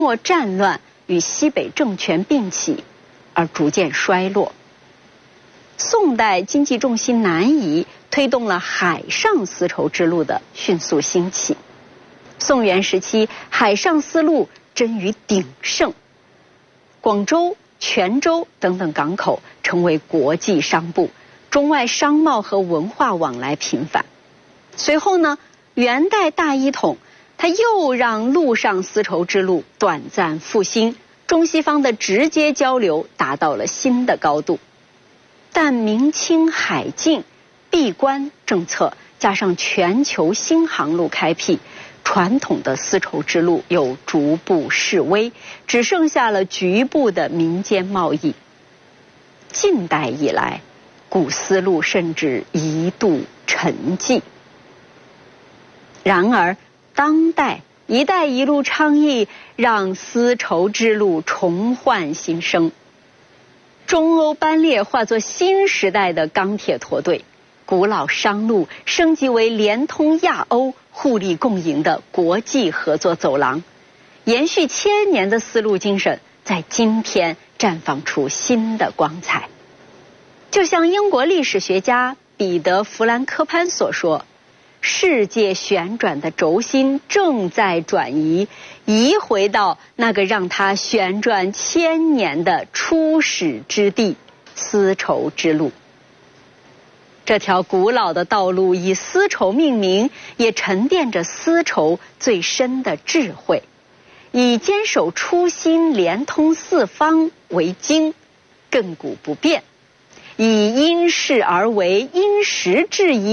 末战乱与西北政权并起而逐渐衰落。宋代经济重心南移，推动了海上丝绸之路的迅速兴起。宋元时期，海上丝路臻于鼎盛，广州、泉州等等港口成为国际商埠，中外商贸和文化往来频繁。随后呢，元代大一统，它又让陆上丝绸之路短暂复兴，中西方的直接交流达到了新的高度。但明清海禁、闭关政策加上全球新航路开辟，传统的丝绸之路又逐步式微，只剩下了局部的民间贸易。近代以来，古丝路甚至一度沉寂。然而，当代“一带一路”倡议让丝绸之路重焕新生。中欧班列化作新时代的钢铁驼队，古老商路升级为连通亚欧、互利共赢的国际合作走廊，延续千年的丝路精神，在今天绽放出新的光彩。就像英国历史学家彼得·弗兰科潘所说，世界旋转的轴心正在转移，移回到那个让它旋转千年的初始之地——丝绸之路。这条古老的道路以丝绸命名，也沉淀着丝绸最深的智慧，以坚守初心、连通四方为经，亘古不变；以因势而为，因时制宜